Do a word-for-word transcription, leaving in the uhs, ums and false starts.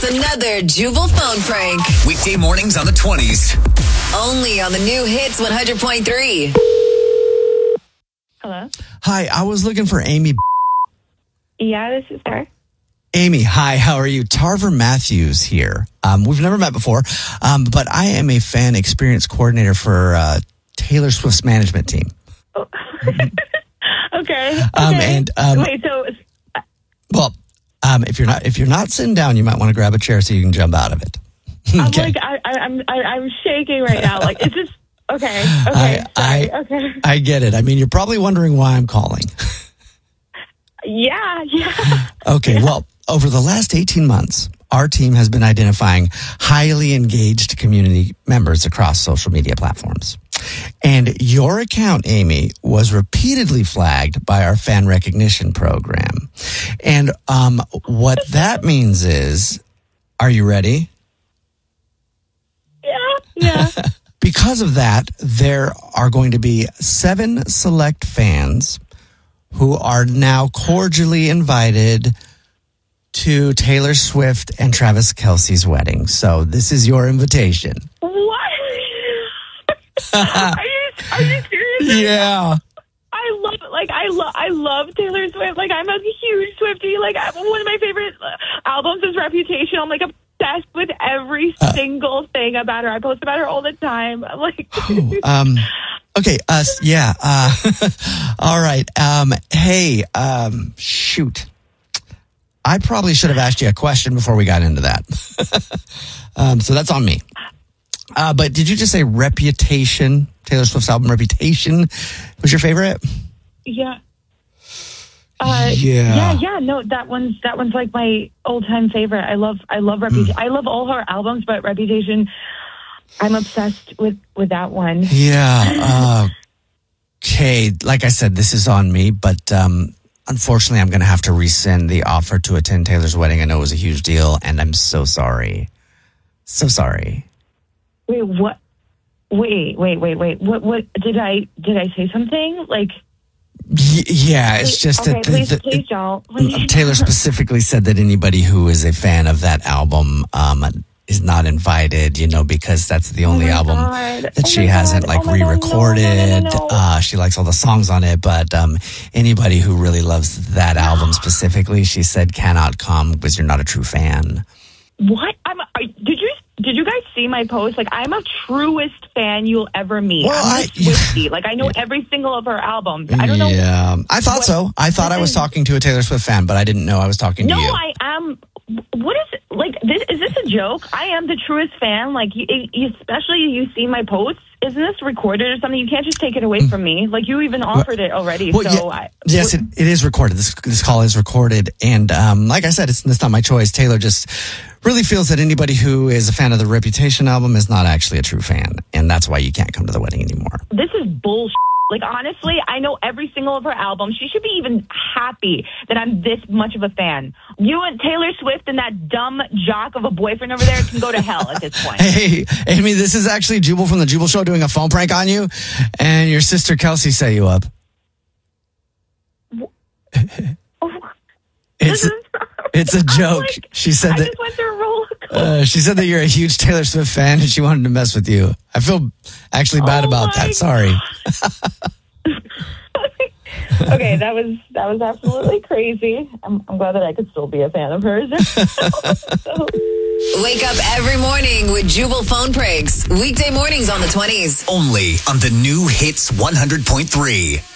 another Jubal phone prank. Weekday mornings on the twenties. Only on the new Hits one hundred point three. Hello? Hi, I was looking for Amy. Yeah, this is her. Amy, hi, how are you? Tarver Matthews here. Um, we've never met before, um, but I am a fan experience coordinator for uh, Taylor Swift's management team. Oh. okay. okay. Um, and um, Wait, so... Well, um, if you're not if you're not sitting down, you might want to grab a chair so you can jump out of it. I'm Okay. like, I, I, I'm I, I'm shaking right now. Like, it's just... Okay, okay, I, sorry, I, okay. I get it. I mean, you're probably wondering why I'm calling. Yeah, yeah. Okay, well, over the last eighteen months, our team has been identifying highly engaged community members across social media platforms. And your account, Amy, was repeatedly flagged by our fan recognition program. And um, what that means is, are you ready? Yeah, yeah. Because of that, there are going to be seven select fans who are now cordially invited to Taylor Swift and Travis Kelce's wedding. So this is your invitation. What? are you are you serious? Yeah. I love like I love I love Taylor Swift. Like, I'm a huge Swiftie. Like, I, one of my favorite albums is Reputation. I'm like obsessed with every Uh, single thing about her. I post about her all the time. I'm like, um, okay. Uh, yeah. Uh, all right. Um, hey, um, shoot. I probably should have asked you a question before we got into that. um, so that's on me. Uh, but did you just say Reputation? Taylor Swift's album Reputation was your favorite? yeah. Uh, Yeah. yeah, yeah, no, that one's that one's like my old time favorite. I love, I love Reputation. Mm. I love all her albums, but Reputation, I'm obsessed with with that one. Yeah. Uh, okay. Like I said, this is on me, but um, unfortunately, I'm going to have to rescind the offer to attend Taylor's wedding. I know it was a huge deal, and I'm so sorry. So sorry. Wait, what? Wait, wait, wait, wait. What? What did I did I say something like? Y- yeah, it's Please- just okay, that the, please, the- please don't. Please. Taylor specifically said that anybody who is a fan of that album um, is not invited, you know, because that's the only my album God. that Oh she my hasn't God. like Oh my God. No, no, no, re-recorded. no, no, no. Uh, she likes all the songs on it, but um, anybody who really loves that album specifically, she said cannot come because you're not a true fan. What? I'm. Are, did you did you guys see my post? Like, I'm a truest fan you'll ever meet. Well, I'm a I- Swiftie. Like, I know every single of her albums. I don't know. Yeah, I thought what- so. I thought I was listen. talking to a Taylor Swift fan, but I didn't know I was talking No, to you. I am. What is it? Like? This, is this a joke? I am the truest fan. Like, you, you, especially you see my posts. Isn't this recorded or something? You can't just take it away from me. Like, you even offered it already. Well, so yeah, I, yes, it, it is recorded. This this call is recorded, and um, like I said, it's, it's not my choice. Taylor just really feels that anybody who is a fan of the Reputation album is not actually a true fan, and that's why you can't come to the wedding anymore. this is bullshit. Like, honestly, I know every single of her albums. She should be even happy that I'm this much of a fan. You and Taylor Swift and that dumb jock of a boyfriend over there can go to hell at this point. Hey, Amy, this is actually Jubal from the Jubal Show doing a phone prank on you, and your sister Kelsey set you up. It's This is- it's a I'm joke. like, She said I that. just went through a roller coaster. Uh, she said that you're a huge Taylor Swift fan and she wanted to mess with you. I feel actually bad Oh about my that. Sorry. Okay, that was that was absolutely crazy. I'm, I'm glad that I could still be a fan of hers. So- Wake up every morning with Jubal phone pranks. Weekday mornings on the twenties. Only on the new Hits one hundred point three.